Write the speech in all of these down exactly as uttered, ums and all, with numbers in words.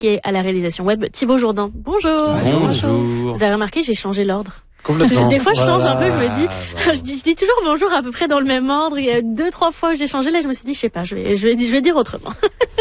qui est à la réalisation web, Thibaut Jourdan. Bonjour. Bonjour. Vous avez remarqué, j'ai changé l'ordre. Complètement. Des fois, je change voilà, un peu, je me dis, voilà. je dis, je dis toujours bonjour à peu près dans le même ordre. Il y a deux, trois fois où j'ai changé. Là, je me suis dit, je sais pas, je vais, je vais, je vais dire autrement.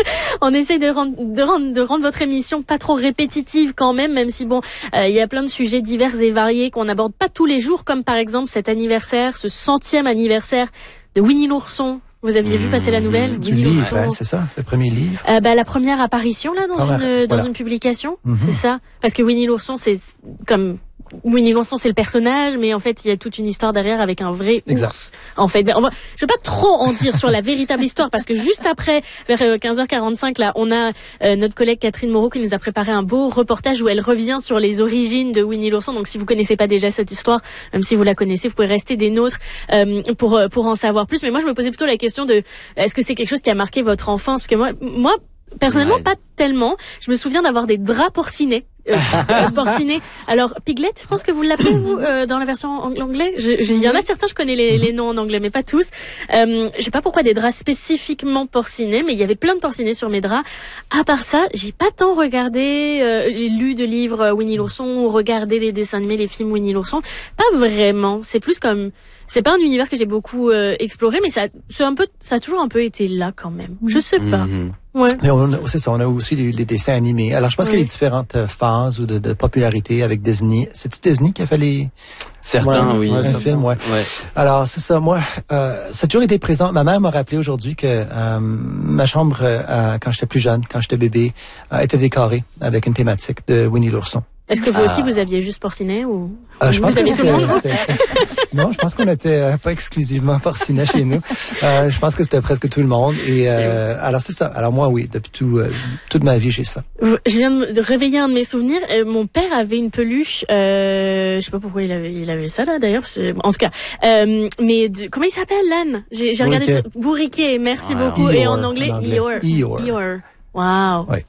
On essaye de rendre, de rendre, de rendre votre émission pas trop répétitive quand même, même si bon, euh, il y a plein de sujets divers et variés qu'on n'aborde pas tous les jours, comme par exemple cet anniversaire, ce centième anniversaire de Winnie l'ourson. Vous aviez mmh, vu passer la nouvelle? Du livre, ben, c'est ça, le premier livre. Euh, bah, la première apparition là dans première, une dans voilà. une publication, mmh. c'est ça. Parce que Winnie l'ourson, c'est comme Winnie l'ourson, c'est le personnage, mais en fait, il y a toute une histoire derrière avec un vrai exact. ours. En fait, on va, je vais pas trop en dire sur la véritable histoire, parce que juste après, vers quinze heures quarante-cinq, là, on a euh, notre collègue Catherine Moreau qui nous a préparé un beau reportage où elle revient sur les origines de Winnie l'ourson. Donc, si vous connaissez pas déjà cette histoire, même si vous la connaissez, vous pouvez rester des nôtres euh, pour pour en savoir plus. Mais moi, je me posais plutôt la question de est-ce que c'est quelque chose qui a marqué votre enfance? Parce que moi, moi. Personnellement, ouais. pas tellement. Je me souviens d'avoir des draps porcinés. Euh, porcinés. Alors, Piglet, je pense que vous l'appelez, vous, euh, dans la version en anglais. Il y en a certains, je connais les, les noms en anglais, mais pas tous. Euh, je sais pas pourquoi des draps spécifiquement porcinés, mais il y avait plein de porcinés sur mes draps. À part ça, j'ai pas tant regardé, euh, lu de livres euh, Winnie l'ourson, ou regardé les dessins animés, les films Winnie l'ourson. Pas vraiment. C'est plus comme... C'est pas un univers que j'ai beaucoup euh, exploré, mais ça, c'est un peu, ça a toujours un peu été là quand même. Je sais pas. Mm-hmm. Ouais. Mais on, c'est ça, on a aussi les, les dessins animés. Alors, je pense oui. qu'il y a différentes phases ou de, de popularité avec Disney. C'est-tu Disney qui a fait les... Certains, ouais, oui. Un film, ouais. ouais. Alors, c'est ça. Moi, euh, ça a toujours été présent. Ma mère m'a rappelé aujourd'hui que euh, ma chambre, euh, quand j'étais plus jeune, quand j'étais bébé, euh, était décorée avec une thématique de Winnie l'ourson. Est-ce que vous aussi, ah. vous aviez juste porciné ou euh, je vous pense aviez que tout le monde? C'était, c'était, non, je pense qu'on était euh, pas exclusivement porciné chez nous. Euh, je pense que c'était presque tout le monde. Et euh, alors c'est ça. Alors moi, oui, depuis tout, euh, toute ma vie, j'ai ça. Je viens de réveiller un de mes souvenirs. Euh, mon père avait une peluche. Euh, je sais pas pourquoi il avait, il avait ça là d'ailleurs. En tout cas, euh, mais de, comment il s'appelle, l'âne? J'ai, j'ai regardé Bourriquet. Merci ouais, beaucoup. Eeyore, et en anglais, Eeyore. Eeyore. Eeyore. Wow. Ouais.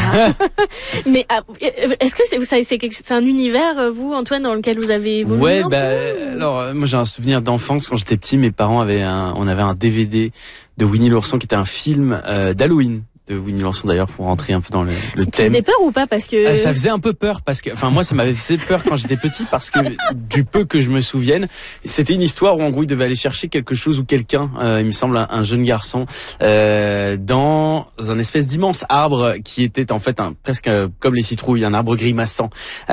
Mais est-ce que c'est, vous savez, c'est, quelque, c'est un univers, vous, Antoine, dans lequel vous avez évolué? Ouais, bah, alors, moi, j'ai un souvenir d'enfance. Quand j'étais petit, mes parents avaient un, on avait un D V D de Winnie l'ourson qui était un film euh, d'Halloween. De Winnie l'ourson d'ailleurs, pour rentrer un peu dans le, le thème. Ça faisait peur ou pas? Parce que euh, ça faisait un peu peur parce que, enfin moi ça m'avait fait peur quand j'étais petit parce que du peu que je me souvienne, c'était une histoire où en gros il devait aller chercher quelque chose ou quelqu'un, euh, il me semble un, un jeune garçon, euh, dans un espèce d'immense arbre qui était en fait un, presque euh, comme les citrouilles, un arbre grimaçant,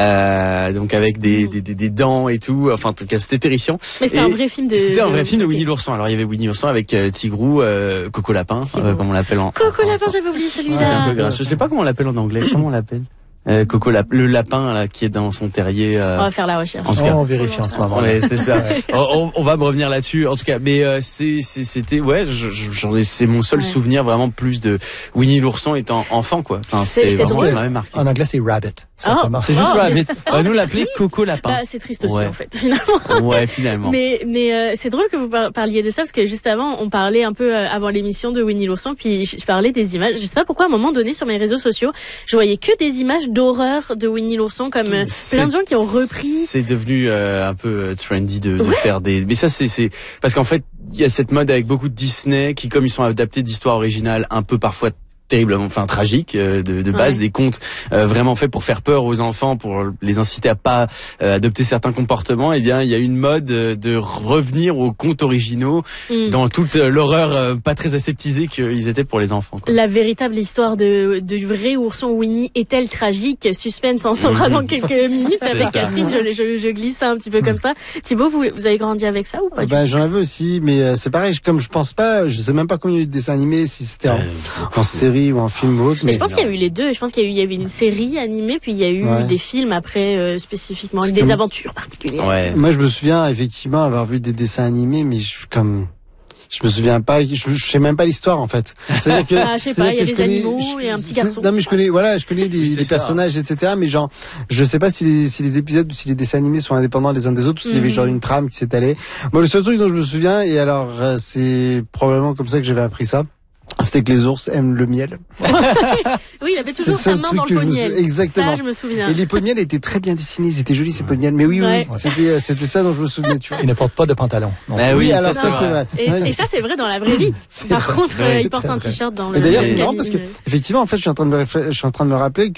euh, donc avec des, mmh. des, des, des dents et tout. Enfin en tout cas c'était terrifiant. Mais c'était et un vrai film de. C'était un vrai film de Winnie l'ourson. Alors il y avait Winnie l'ourson avec euh, Tigrou, euh, Coco Lapin, euh, comme on l'appelle en. Coco Lapin. En, J'avais oublié celui-là. Ouais, je sais pas comment on l'appelle en anglais. Comment on l'appelle? Euh, Coco, la, le lapin là qui est dans son terrier. Euh, on va faire la recherche. En tout cas, on vérifie en ce moment. Ouais, c'est ça. on, on va me revenir là-dessus. En tout cas, mais euh, c'est, c'est, c'était, ouais, j'en ai, c'est mon seul ouais. souvenir vraiment plus de Winnie l'ourson étant enfant, quoi. Enfin, c'était vraiment ça m'avait marqué. En anglais, c'est Rabbit. Oh, c'est juste oh, Rabbit. Oh, on nous l'appelait Coco Lapin. Bah, c'est triste aussi ouais. en fait, finalement. Ouais, finalement. Mais mais euh, c'est drôle que vous parliez de ça parce que juste avant, on parlait un peu euh, avant l'émission de Winnie l'ourson, puis je, je parlais des images. Je sais pas pourquoi à un moment donné sur mes réseaux sociaux, je voyais que des images d'horreur de Winnie l'ourson, comme euh, plein de gens qui ont repris. C'est devenu euh, un peu trendy de, de ouais. faire des. Mais ça, c'est c'est parce qu'en fait, il y a cette mode avec beaucoup de Disney qui, comme ils sont adaptés d'histoires originales, un peu parfois terriblement, enfin tragique euh, de, de base, ouais. des contes euh, vraiment faits pour faire peur aux enfants, pour les inciter à pas euh, adopter certains comportements. Eh bien, il y a une mode de revenir aux contes originaux mm. dans toute l'horreur euh, pas très aseptisée qu'ils étaient pour les enfants, quoi. La véritable histoire de du vrai ourson Winnie est-elle tragique? Suspense, on saura mm. dans quelques minutes avec ça. Catherine. Je, je, je glisse ça un petit peu mm. comme ça. Thibaut, vous, vous avez grandi avec ça ou pas? Ben, j'en avais aussi, mais euh, c'est pareil. Comme je pense pas, je sais même pas combien il y a eu de dessins animés, si c'était en, en série ou un film ou autre. Mais je pense qu'il y a eu les deux. Je pense qu'il y a eu, il y avait une série animée, puis il y a eu ouais. des films après euh, spécifiquement, avec des comme... aventures particulières. Ouais. Moi, je me souviens effectivement avoir vu des dessins animés, mais je, comme je me souviens pas, je, je sais même pas l'histoire en fait. C'est-à-dire que, ah, je sais pas, il y a des connais, animaux je, et un petit garçon. Non mais je connais, voilà, je connais les, les personnages, et cetera. Mais genre, je sais pas si les, si les épisodes ou si les dessins animés sont indépendants les uns des autres ou s'il y avait genre une trame qui s'étalait. Moi, le seul truc dont je me souviens, et alors euh, c'est probablement comme ça que j'avais appris ça. C'était que les ours aiment le miel. Oui, il avait toujours sa main dans le pot de miel. Exactement. Ça, je me souviens. Et les pots de miel étaient très bien dessinés, ils étaient jolis ces pots de miel. Mais oui, ouais. oui, c'était, c'était ça dont je me souvenais, tu vois. Ils ne portent pas de pantalon. Bah oui, oui, ça, alors c'est ça, vrai. c'est vrai. Et, Ouais. et ça, c'est vrai dans la vraie vie. Par vrai. contre, Ouais, euh, c'est il porte très un vrai. t-shirt dans le. Et d'ailleurs, c'est le marrant parce que, cabine. effectivement, en fait, je suis en train de me, réfl- je suis en train de me rappeler que